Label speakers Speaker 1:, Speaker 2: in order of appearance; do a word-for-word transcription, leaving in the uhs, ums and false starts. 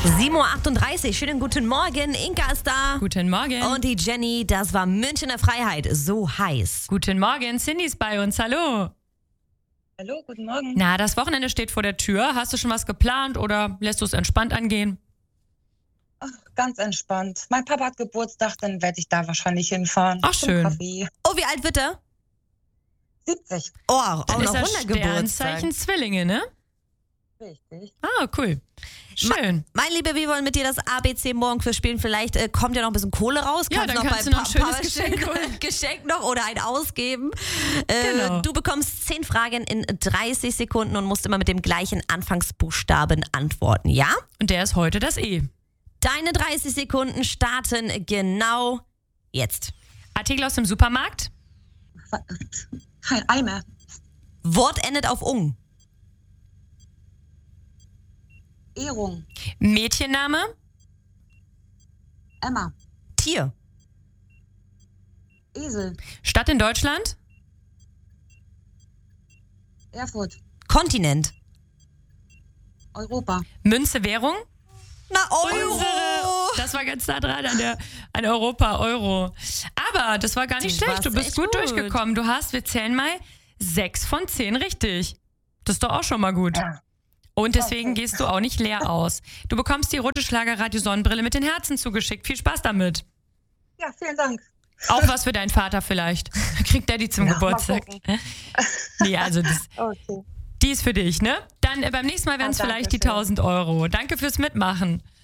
Speaker 1: sieben Uhr achtunddreißig, schönen guten Morgen. Inka ist da.
Speaker 2: Guten Morgen.
Speaker 1: Und die Jenny, das war Münchener Freiheit, so heiß.
Speaker 2: Guten Morgen, Cindy ist bei uns, hallo.
Speaker 3: Hallo, guten Morgen.
Speaker 2: Na, das Wochenende steht vor der Tür. Hast du schon was geplant oder lässt du es entspannt angehen?
Speaker 3: Ach, ganz entspannt. Mein Papa hat Geburtstag, dann werde ich da wahrscheinlich hinfahren.
Speaker 2: Ach,
Speaker 3: Zum
Speaker 2: schön.
Speaker 3: Kaffee.
Speaker 1: Oh, wie alt wird er?
Speaker 3: siebzig.
Speaker 1: Oh, auch
Speaker 2: Dann
Speaker 1: noch
Speaker 2: ist er
Speaker 1: runder Geburtstag.
Speaker 2: Sternzeichen Zwillinge, ne?
Speaker 3: Richtig.
Speaker 2: Ah, cool. Schön.
Speaker 1: Mein Lieber, wir wollen mit dir das A B C Morgenquiz spielen. Vielleicht äh, kommt ja noch ein bisschen Kohle raus.
Speaker 2: Ja,
Speaker 1: Kannst
Speaker 2: dann
Speaker 1: noch
Speaker 2: kannst
Speaker 1: bei
Speaker 2: du noch ein schönes
Speaker 1: Papa
Speaker 2: Geschenk
Speaker 1: schön-
Speaker 2: holen.
Speaker 1: Geschenk noch oder ein ausgeben. Äh,
Speaker 2: Genau.
Speaker 1: Du bekommst zehn Fragen in dreißig Sekunden und musst immer mit dem gleichen Anfangsbuchstaben antworten, ja?
Speaker 2: Und der ist heute das E.
Speaker 1: Deine dreißig Sekunden starten genau jetzt.
Speaker 2: Artikel aus dem Supermarkt?
Speaker 3: Kein Eimer.
Speaker 1: Wort endet auf ung.
Speaker 3: Ehrung.
Speaker 2: Mädchenname?
Speaker 3: Emma.
Speaker 1: Tier.
Speaker 3: Esel.
Speaker 2: Stadt in Deutschland?
Speaker 3: Erfurt.
Speaker 1: Kontinent.
Speaker 3: Europa.
Speaker 2: Münze, Währung?
Speaker 1: Na, Euro.
Speaker 2: Unsere. Das war ganz nah dran an, der, an Europa, Euro. Aber das war gar nicht
Speaker 1: Du
Speaker 2: schlecht.
Speaker 1: warst
Speaker 2: Du bist
Speaker 1: echt
Speaker 2: gut,
Speaker 1: gut.
Speaker 2: durchgekommen. Du hast, wir zählen mal, sechs von zehn richtig. Das ist doch auch schon mal gut.
Speaker 3: Ja.
Speaker 2: Und deswegen gehst du auch nicht leer aus. Du bekommst die rote Schlagerradio-Sonnenbrille mit den Herzen zugeschickt. Viel Spaß damit.
Speaker 3: Ja, vielen Dank.
Speaker 2: Auch was für deinen Vater vielleicht. Kriegt der die zum
Speaker 3: Ja,
Speaker 2: Geburtstag?
Speaker 3: mal
Speaker 2: Nee, also das,
Speaker 3: Okay.
Speaker 2: die ist für dich, ne? Dann äh, beim nächsten Mal wären es
Speaker 3: Ah,
Speaker 2: vielleicht die
Speaker 3: danke schön.
Speaker 2: tausend Euro. Danke fürs Mitmachen.